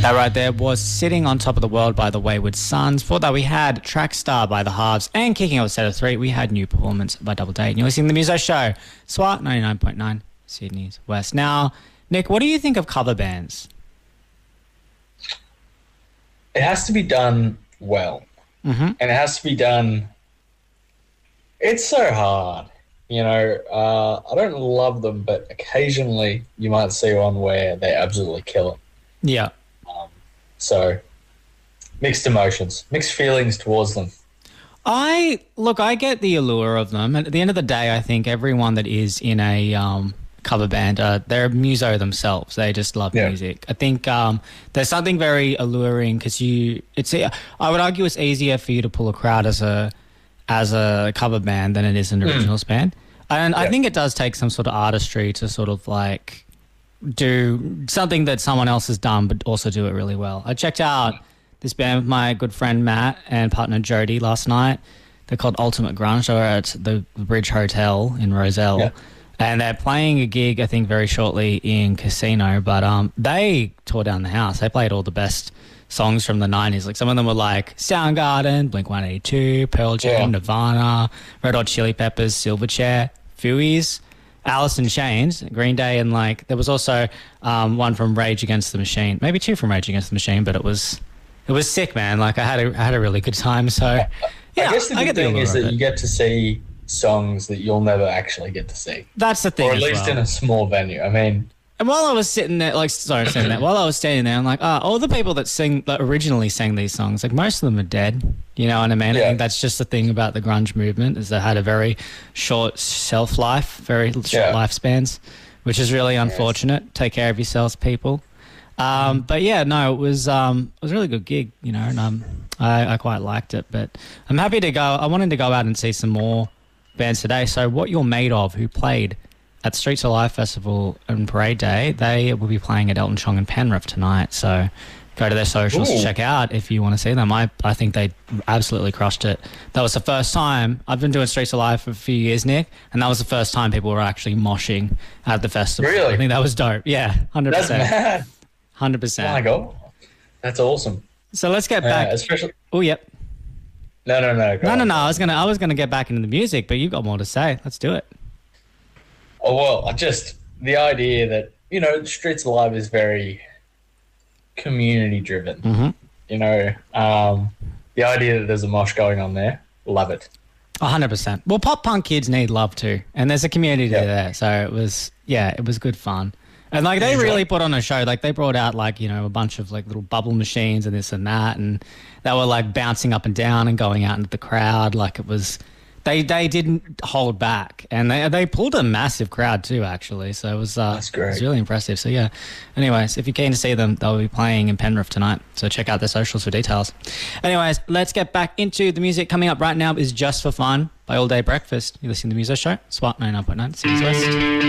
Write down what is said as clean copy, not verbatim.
That right there was Sitting on Top of the World by the Wayward Sons. Before that, we had Track Star by the Halves. And kicking off set of 3, we had New Performance by Double Date. And you're listening to the Muso Show, SWAT 99.9, Sydney's West. Now, Nick, what do you think of cover bands? It has to be done well. And it has to be done... It's so hard. You know, I don't love them, but occasionally you might see one where they absolutely kill it. Yeah. So, mixed emotions, mixed feelings towards them. I get the allure of them. At the end of the day, I think everyone that is in a cover band, they're muso themselves. They just love music. I think there's something very alluring because I would argue it's easier for you to pull a crowd as a cover band than it is an originals band. And I think it does take some sort of artistry to sort of like do something that someone else has done, but also do it really well. I checked out this band with my good friend Matt and partner Jody last night. They're called Ultimate Grunge. They were at the Bridge Hotel in Roselle. And they're playing a gig, I think, very shortly in Casino. But they tore down the house. They played all the best songs from the 90s. Like some of them were like Soundgarden, Blink-182, Pearl Jam, Nirvana, Red Hot Chili Peppers, Silverchair, Fugees, Alice in Chains, Green Day, and like there was also one from Rage Against the Machine, maybe 2 from Rage Against the Machine, but it was sick, man. Like I had a really good time. So yeah, I guess the good thing is that you get to see songs that you'll never actually get to see. That's the thing, or at least in a small venue. I mean. And while I was sitting there, while I was standing there, I'm like, all the people that originally sang these songs, like most of them are dead. You know what I mean? I think that's just the thing about the grunge movement is they had a very short shelf life, very short lifespans, which is really unfortunate. Take care of yourselves, people. But yeah, no, it was a really good gig, you know, and I quite liked it. But I'm happy to go. I wanted to go out and see some more bands today. So What You're Made Of, who played at Streets Alive Festival and Parade Day, they will be playing at Elton Chong and Penrith tonight. So go to their socials to check out if you want to see them. I think they absolutely crushed it. That was the first time. I've been doing Streets Alive for a few years, Nick, and that was the first time people were actually moshing at the festival. Really? I think that was dope. Yeah, 100%. That's mad. 100%. Oh my God. That's awesome. So let's get back. Especially... Oh, yep. No. No. I was gonna get back into the music, but you've got more to say. Let's do it. Oh, well, the idea that, you know, Streets Alive is very community-driven. You know, the idea that there's a mosh going on there, love it. 100%. Well, pop punk kids need love too, and there's a community there. So it was good fun. And like they really put on a show. Like they brought out like, you know, a bunch of like little bubble machines and this and that, and they were like bouncing up and down and going out into the crowd. Like it was... They didn't hold back, and they pulled a massive crowd too, actually. So it was that's great. It was really impressive. So yeah. Anyways, if you're keen to see them, they'll be playing in Penrith tonight. So check out their socials for details. Anyways, let's get back into the music. Coming up right now is Just for Fun by All Day Breakfast. You're listening to the Muso Show, SWAT 99.9, City's West.